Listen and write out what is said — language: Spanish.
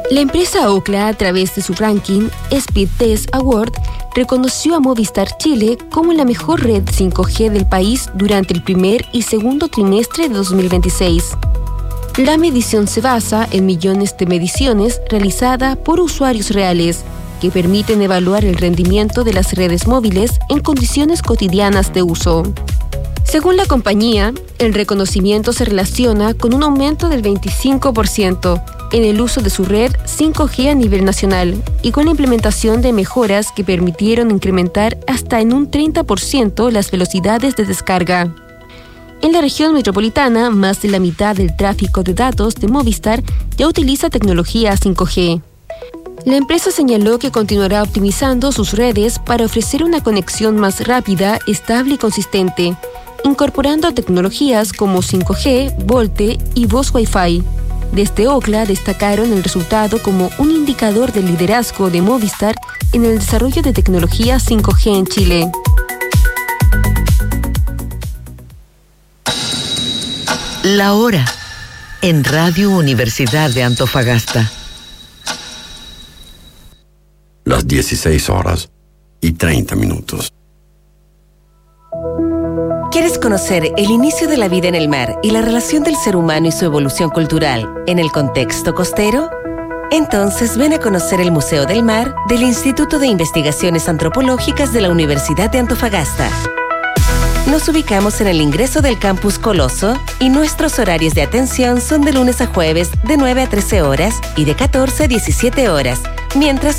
La empresa Ookla, a través de su ranking Speed Test Award, reconoció a Movistar Chile como la mejor red 5G del país durante el primer y segundo trimestre de 2026. La medición se basa en millones de mediciones realizadas por usuarios reales, que permiten evaluar el rendimiento de las redes móviles en condiciones cotidianas de uso. Según la compañía, el reconocimiento se relaciona con un aumento del 25% en el uso de su red 5G a nivel nacional y con la implementación de mejoras que permitieron incrementar hasta en un 30% las velocidades de descarga. En la región metropolitana, más de la mitad del tráfico de datos de Movistar ya utiliza tecnología 5G. La empresa señaló que continuará optimizando sus redes para ofrecer una conexión más rápida, estable y consistente, incorporando tecnologías como 5G, VoLTE y voz Wi-Fi. Desde Ookla destacaron el resultado como un indicador del liderazgo de Movistar en el desarrollo de tecnología 5G en Chile. La hora en Radio Universidad de Antofagasta. Las 16:30. ¿Quieres conocer el inicio de la vida en el mar y la relación del ser humano y su evolución cultural en el contexto costero? Entonces ven a conocer el Museo del Mar del Instituto de Investigaciones Antropológicas de la Universidad de Antofagasta. Nos ubicamos en el ingreso del Campus Coloso y nuestros horarios de atención son de lunes a jueves de 9 a 13 horas y de 14 a 17 horas, mientras